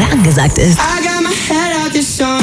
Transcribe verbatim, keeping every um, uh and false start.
angesagt ist. I got my head out this song.